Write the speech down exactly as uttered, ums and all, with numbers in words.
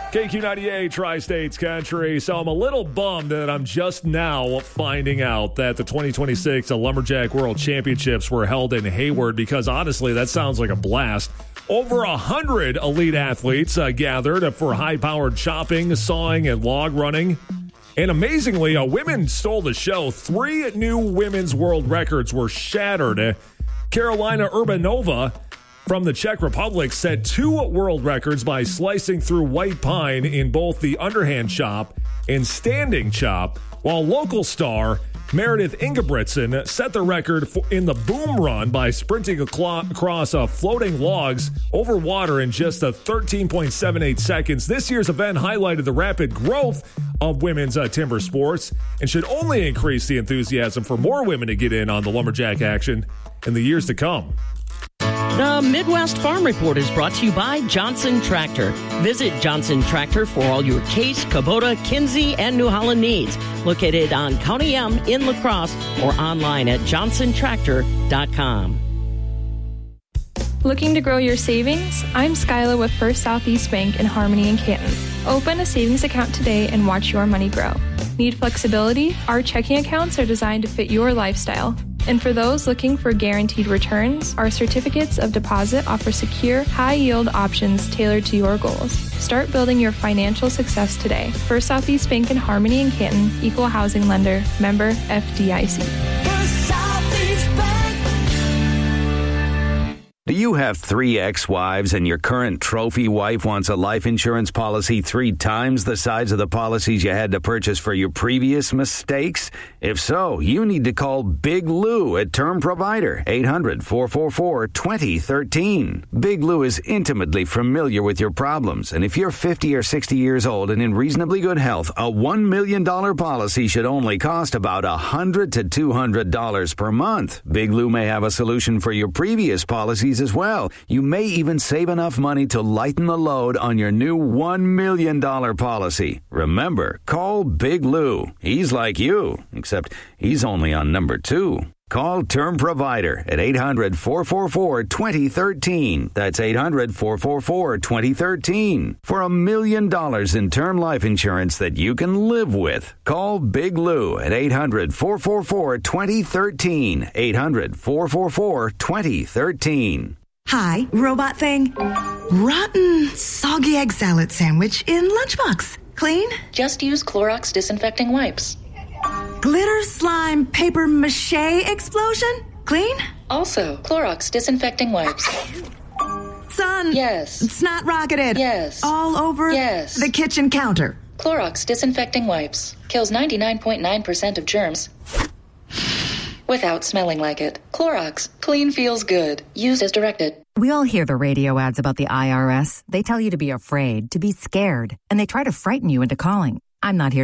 K Q ninety-eight, Tri-States Country. So I'm a little bummed that I'm just now finding out that the twenty twenty-six Lumberjack World Championships were held in Hayward, because honestly, that sounds like a blast. Over a hundred elite athletes uh, gathered for high-powered chopping, sawing, and log running. And amazingly, uh, women stole the show. Three new women's world records were shattered. Carolina Urbanova from the Czech Republic set two world records by slicing through white pine in both the underhand chop and standing chop, while local star Meredith Ingebrigtsen set the record for, in the boom run by sprinting across uh, floating logs over water in just a thirteen point seven eight seconds. This year's event highlighted the rapid growth of women's uh, timber sports and should only increase the enthusiasm for more women to get in on the lumberjack action in the years to come. The Midwest Farm Report is brought to you by Johnson Tractor. Visit Johnson Tractor for all your Case, Kubota, Kinsey, and New Holland needs. Located on County M in La Crosse or online at johnson tractor dot com. Looking to grow your savings? I'm Skyla with First Southeast Bank in Harmony and Canton. Open a savings account today and watch your money grow. Need flexibility? Our checking accounts are designed to fit your lifestyle. And for those looking for guaranteed returns, our certificates of deposit offer secure, high-yield options tailored to your goals. Start building your financial success today. First Southeast Bank in Harmony and Canton, Equal Housing Lender, member F D I C. Do you have three ex-wives and your current trophy wife wants a life insurance policy three times the size of the policies you had to purchase for your previous mistakes? If so, you need to call Big Lou at Term Provider, eight hundred, four four four, two zero one three. Big Lou is intimately familiar with your problems, and if you're fifty or sixty years old and in reasonably good health, a one million dollars policy should only cost about one hundred to two hundred dollars per month. Big Lou may have a solution for your previous policies as well. You may even save enough money to lighten the load on your new one million dollars policy. Remember, call Big Lou. He's like you, except he's only on number two. Call Term Provider at eight hundred, four four four, two zero one three. That's eight hundred, four four four, two zero one three. For a million dollars in term life insurance that you can live with. Call Big Lou at eight hundred, four four four, two zero one three. eight hundred, four four four, two zero one three. Hi, robot thing. Rotten, soggy egg salad sandwich in lunchbox. Clean? Just use Clorox disinfecting wipes. Glitter slime paper mache explosion? Clean? Also, Clorox disinfecting wipes. Son. Yes. Snot rocketed. Yes. All over yes. the kitchen counter. Clorox disinfecting wipes. Kills ninety-nine point nine percent of germs without smelling like it. Clorox. Clean feels good. Used as directed. We all hear the radio ads about the I R S. They tell you to be afraid, to be scared, and they try to frighten you into calling. I'm not here